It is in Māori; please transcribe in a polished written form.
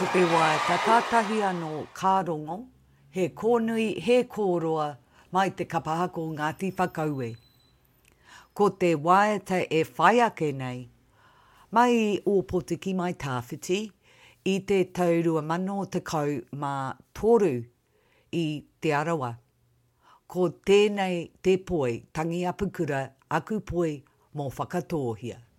Ko te wai tātātahi anō kārongo, he kōnui, he kōroa, mai te kapahako Ngāti Whakaue. Ko te waiata e whai ake nei, mai I Ōpotiki mai tāwhiti, I te tau 2013 I te arawa. Ko tēnei te poi tangi apukura aku poi mō whakatōhia.